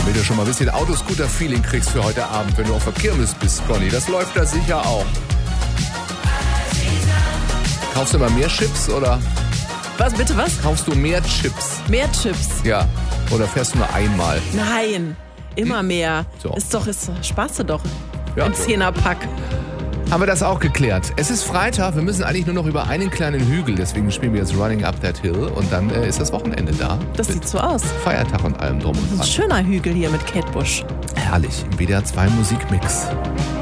Damit du schon mal ein bisschen Autoscooter-Feeling kriegst für heute Abend, wenn du auf der Kirmes bist, Conny. Das läuft da sicher auch. Kaufst du immer mehr Chips oder? Was, bitte was? Kaufst du mehr Chips? Mehr Chips? Ja. Oder fährst du nur einmal? Nein, immer mehr. So. Sparst du doch. Ja, Im so. 10er-Pack. Haben wir das auch geklärt. Es ist Freitag, wir müssen eigentlich nur noch über einen kleinen Hügel, deswegen spielen wir jetzt Running Up That Hill und dann ist das Wochenende da. Das sieht so aus. Feiertag und allem drum und Ein dran. schöner Hügel hier mit Kate Bush. Herrlich, im WDR 2 Musikmix.